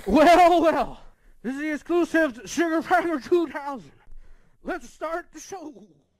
Well, well, this is the exclusive Sugar Packer 2000. Let's start the show.